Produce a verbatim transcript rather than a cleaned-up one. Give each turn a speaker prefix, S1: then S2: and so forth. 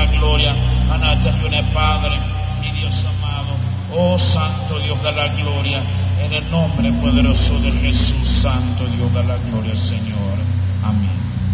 S1: la gloria. Anatolione Padre, mi Dios amado. Oh Santo Dios, da la gloria. En el nombre poderoso de Jesús, Santo Dios, da la gloria, Señor. Amén.